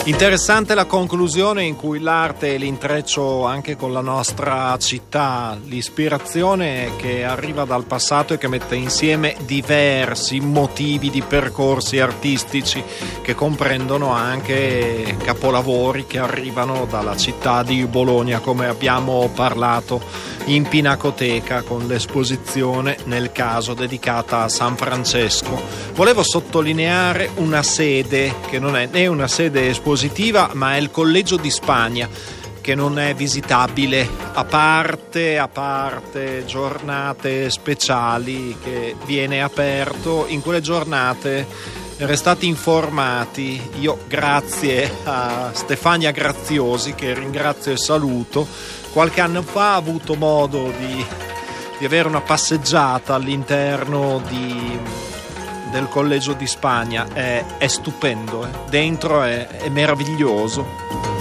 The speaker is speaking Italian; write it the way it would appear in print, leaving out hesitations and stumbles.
Interessante la conclusione in cui l'arte e l'intreccio anche con la nostra città, l'ispirazione che arriva dal passato e che mette insieme diversi motivi di percorsi artistici che comprendono anche capolavori che arrivano dalla città di Bologna, come abbiamo parlato in Pinacoteca con l'esposizione Nel caso dedicata a San Francesco. Volevo sottolineare una sede che non è né una sede espositiva ma è il Collegio di Spagna, che non è visitabile a parte giornate speciali che viene aperto. In quelle giornate restate informati. Io grazie a Stefania Graziosi, che ringrazio e saluto, qualche anno fa ha avuto modo di avere una passeggiata all'interno del Collegio di Spagna. È stupendo, dentro è meraviglioso.